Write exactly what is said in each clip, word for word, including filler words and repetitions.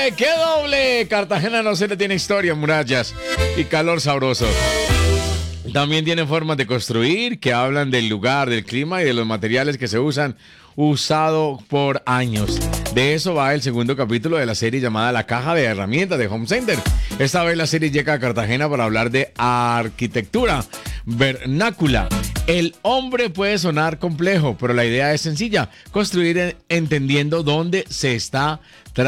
doble, qué doble. Cartagena no se le tiene historia, murallas y calor sabroso. También tiene formas de construir que hablan del lugar, del clima y de los materiales que se usan, usado por años. De eso va el segundo capítulo de la serie llamada La Caja de Herramientas de Home Center. Esta vez la serie llega a Cartagena para hablar de arquitectura vernácula. El hombre puede sonar complejo, pero la idea es sencilla: construir entendiendo dónde se está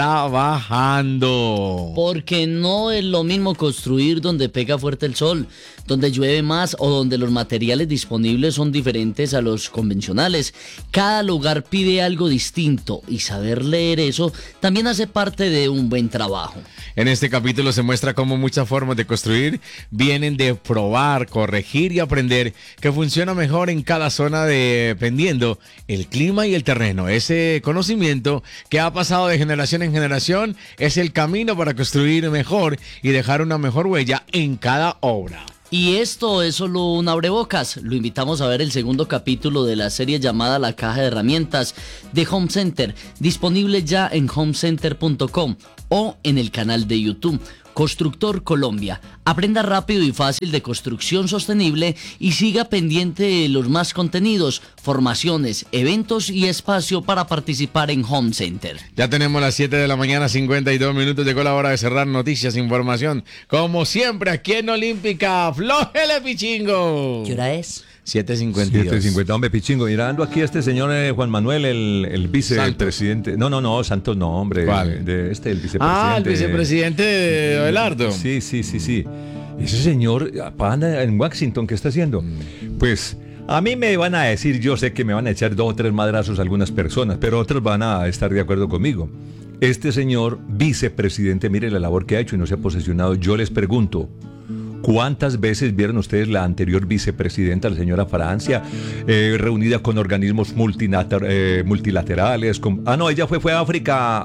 trabajando. Porque no es lo mismo construir donde pega fuerte el sol, donde llueve más o donde los materiales disponibles son diferentes a los convencionales. Cada lugar pide algo distinto y saber leer eso también hace parte de un buen trabajo. En este capítulo se muestra cómo muchas formas de construir vienen de probar, corregir y aprender que funciona mejor en cada zona dependiendo el clima y el terreno. Ese conocimiento que ha pasado de generación en generación es el camino para construir mejor y dejar una mejor huella en cada obra. Y esto es solo un abrebocas. Lo invitamos a ver el segundo capítulo de la serie llamada La Caja de Herramientas de Home Center, disponible ya en home center punto com o en el canal de YouTube Constructor Colombia. Aprenda rápido y fácil de construcción sostenible y siga pendiente de los más contenidos, formaciones, eventos y espacio para participar en Home Center. Ya tenemos las siete de la mañana, cincuenta y dos minutos. Llegó la hora de cerrar noticias, información. Como siempre, aquí en Olímpica, ¡flójele, pichingo! ¿Qué hora es? siete cincuenta y dos. siete cincuenta, hombre, pichingo. Mirando aquí a este señor eh, Juan Manuel, el, el vicepresidente. No, no, no, Santos no, hombre. ¿Cuál? De este, el vicepresidente. Ah, el vicepresidente de Abelardo. Sí, sí, sí, sí. Ese señor, anda en Washington, ¿qué está haciendo? Pues a mí me van a decir, yo sé que me van a echar dos o tres madrazos algunas personas, pero otros van a estar de acuerdo conmigo. Este señor vicepresidente, mire la labor que ha hecho y no se ha posesionado. Yo les pregunto, ¿cuántas veces vieron ustedes la anterior vicepresidenta, la señora Francia, eh, reunida con organismos multinater- eh, multilaterales? Con... Ah, no, ella fue, fue a África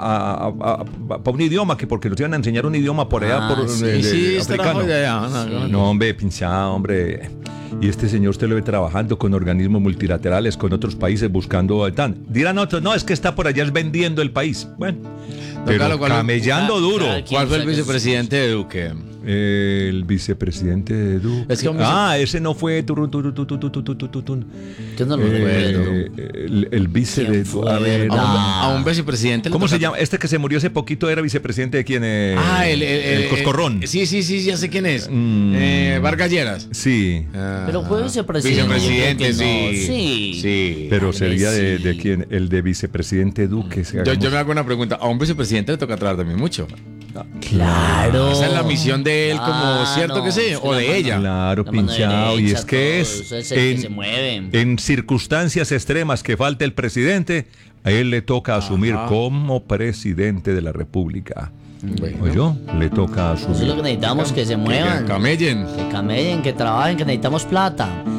para un idioma, que porque nos iban a enseñar un idioma por allá, Ah, por sí, eh, sí, africano. de allá, no, no, No, hombre, pinchado, hombre. Y este señor usted lo ve trabajando con organismos multilaterales, con otros países, buscando... Tan. Dirán otros, no, es que está por allá es vendiendo el país. Bueno, pero Carlos, ¿cuál- camellando cuál- duro. cuál- ¿Cuál fue el ¿Quién saca vicepresidente de Duque? El vicepresidente de Duque. Es que un vice- Ah, ese no fue. Turun, turun, turun, turun, turun, turun, turun. Yo no lo Eh, recuerdo. el, el vice ¿Quién de fue? a ver, A un, Ah. a un vicepresidente. le ¿cómo se toca- llama? Este que se murió hace poquito era vicepresidente de quién. Eh, Ah, el, el, el Coscorrón. el- sí, sí, sí, ya sé quién es. Mm. Eh, Vargas Lleras. Sí, Ah, Pero fue vicepresidente. Vicepresidente, yo creo que no. sí. Sí. Sí. pero Tal sería vez de, sí. de quién, el de vicepresidente Duque. Yo, yo me hago una pregunta. A un vicepresidente le toca tratar también mucho. Claro. Esa es la misión de él, como Ah, cierto no, que sí, es que o la de mano- ella. Claro, La mano pinchado. Y derecha, es que todo, es, eso es el que se mueve. en circunstancias extremas que falte el presidente, a él le toca asumir Ajá. como presidente de la República. Bueno. ¿Oyó? Le toca Eso es lo asumir. que necesitamos, que se muevan. Camellen. Que camellen, que trabajen, que necesitamos plata.